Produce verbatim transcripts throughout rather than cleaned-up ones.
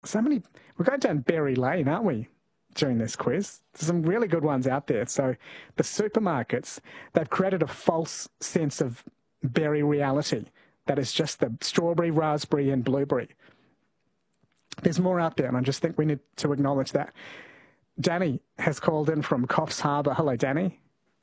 so many. We're going down Berry Lane, aren't we, during this quiz? There's some really good ones out there. So the supermarkets, they've created a false sense of berry reality that is just the strawberry, raspberry and blueberry. There's more out there, and I just think we need to acknowledge that. Danny has called in from Coffs Harbour. Hello, Danny.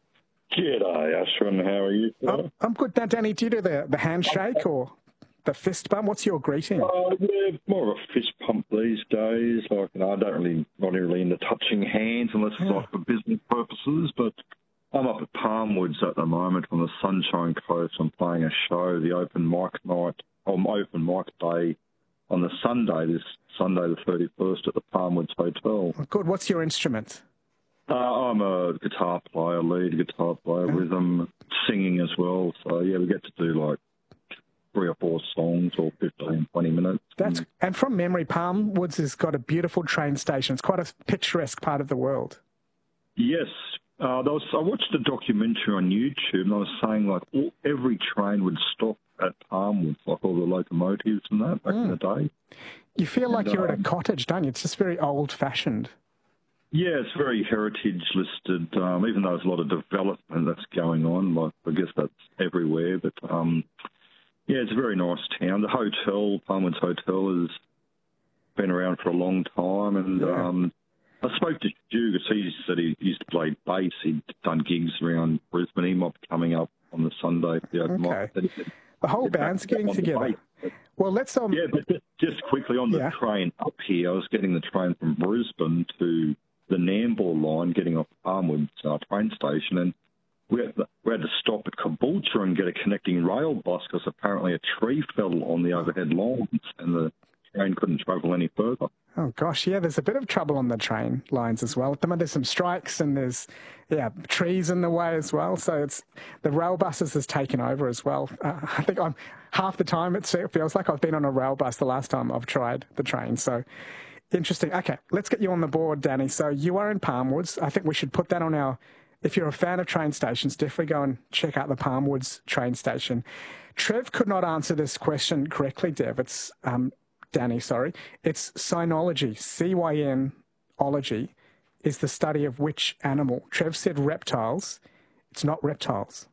G'day, Ashwin. How are you? I'm, I'm good. Now, Danny, do you do the, the handshake or the fist bump? What's your greeting? Uh, yeah, more of a fist pump these days. Like, you know, I don't really, not really into touching hands unless it's like for business purposes. But I'm up at Palmwoods at the moment on the Sunshine Coast. I'm playing a show, the open mic night, or open mic day on the Sunday, this Sunday the thirty-first at the Palmwoods Hotel. Oh, good. What's your instrument? Uh, I'm a guitar player, lead guitar player, Oh. rhythm, singing as well. So, yeah, we get to do like three or four songs or fifteen, twenty minutes. That's and from memory, Palmwoods has got a beautiful train station. It's quite a picturesque part of the world. Yes. Uh, there was, I watched a documentary on YouTube, and I was saying, like, all, every train would stop at Palmwoods, like all the locomotives and that back mm. in the day. You feel like and, you're um, at a cottage, don't you? It's just very old-fashioned. Yeah, it's very heritage listed, um, even though there's a lot of development that's going on. Like, I guess that's everywhere. But, um, yeah, it's a very nice town. The hotel, Palmwoods Hotel, has been around for a long time. And Yeah. um, I spoke to Stu because he said he used to play bass. He'd done gigs around Brisbane. He might be coming up on the Sunday. The open Okay. mic. Said, The whole band's getting together. Well, let's... Um, yeah, but just, just quickly on the Yeah. train up here, I was getting the train from Brisbane to the Nambour line, getting off Palmwoods uh, train station, and we had, we had to stop at Caboolture and get a connecting rail bus because apparently a tree fell on the overhead lines and the train couldn't travel any further. Oh, gosh, yeah, there's a bit of trouble on the train lines as well. At the moment, there's some strikes and there's, yeah, trees in the way as well. So it's the rail buses has taken over as well. Uh, I think I'm half the time it feels like I've been on a rail bus the last time I've tried the train. So interesting. Okay, let's get you on the board, Danny. So you are in Palmwoods. I think we should put that on our... If you're a fan of train stations, definitely go and check out the Palmwoods train station. Trev could not answer this question correctly, Dev. It's... Um, Danny, sorry. It's cynology. C Y N ology is the study of which animal? Trev said reptiles. It's not reptiles.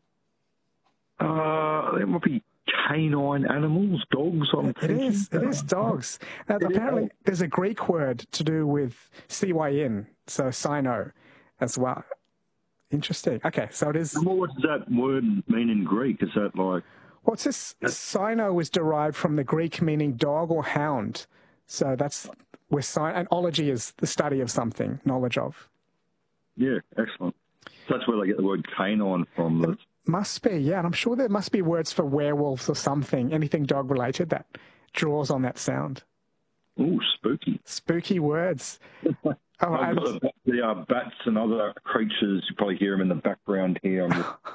Uh, it might be canine animals, dogs, I'm It thinking. is. It is dogs. Now, It apparently, is. there's a Greek word to do with C Y N, so cyno as well. Interesting. Okay, so it is... Well, what does that word mean in Greek? Is that like... What's this? Cyno is derived from the Greek meaning dog or hound. So that's where cy- and ology is the study of something, knowledge of. Yeah, excellent. That's where they get the word canine from. That's... Must be, yeah. And I'm sure there must be words for werewolves or something, anything dog-related that draws on that sound. Ooh, spooky. Spooky words. Oh, and... the, the uh, bats and other creatures, you probably hear them in the background here.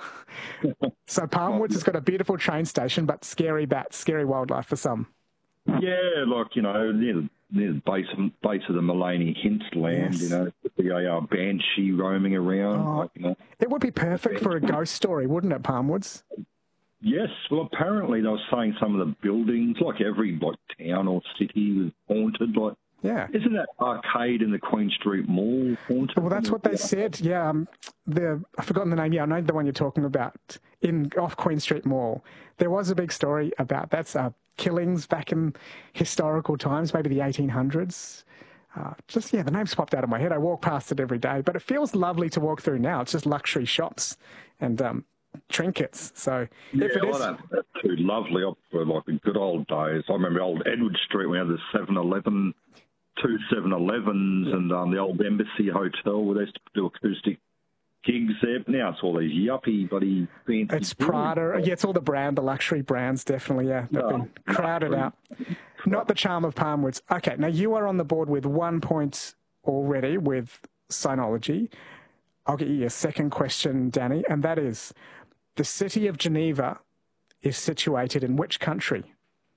So Palmwoods has got a beautiful train station, but scary bats, scary wildlife for some. Yeah, like, you know, near, near the base of, base of the Mullaney hinterland, Yes. you know, the uh, banshee roaming around. Oh, like, you know. It would be perfect for a ghost story, wouldn't it, Palmwoods? Yes, well, apparently they were saying some of the buildings, like every like town or city, was haunted. Like, Yeah. isn't that arcade in the Queen Street Mall haunted? Well, that's what they said. Yeah, um, the I've forgotten the name. Yeah, I know the one you're talking about in off Queen Street Mall. There was a big story about that's uh, killings back in historical times, maybe the eighteen hundreds. Uh, just yeah, the name's popped out of my head. I walk past it every day, but it feels lovely to walk through now. It's just luxury shops and um, trinkets. So Yeah, if it well, is, that, that's too lovely. Up for like the good old days. I remember old Edward Street. We had the seven eleven. Two seven elevens and um, the old Embassy Hotel where they used to do acoustic gigs there. But now it's all these yuppie bloody fancy. it's Prada. Yeah, it's all the brand, the luxury brands, definitely. Yeah, they've No, been crowded no. out. Not the charm of Palmwoods. Okay, now you are on the board with one point already with cynology. I'll get you your second question, Danny, and that is, the city of Geneva is situated in which country?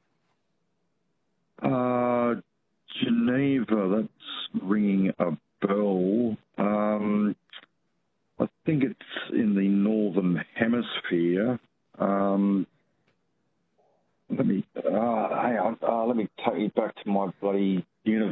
Uh, Geneva, that's ringing a bell. Um, I think it's in the Northern Hemisphere. Um, let me, uh, hang on, uh, let me take you back to my bloody university.